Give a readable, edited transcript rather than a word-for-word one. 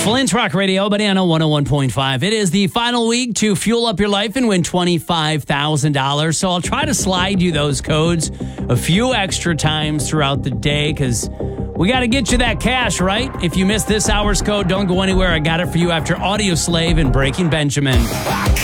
Flint's Rock Radio, Banana 101.5. It is the final week to fuel up your life and win $25,000. So I'll try to slide you those codes a few extra times throughout the day because we got to get you that cash, right? If you missed this hour's code, don't go anywhere. I got it for you after Audio Slave and Breaking Benjamin.